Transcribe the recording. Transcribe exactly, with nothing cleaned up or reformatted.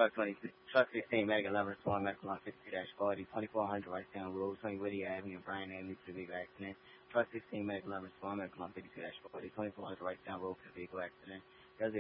Truck twenty, Truck sixteen, Medical eleven, Swan Medical on fifty-two forty, twenty-four hundred Wrightstown Road, twenty Whittier Avenue, Bryan Avenue for the vehicle accident. Truck sixteen, Medical eleven, Swan Medical on fifty-two forty, twenty-four hundred Wrightstown Road for the vehicle accident.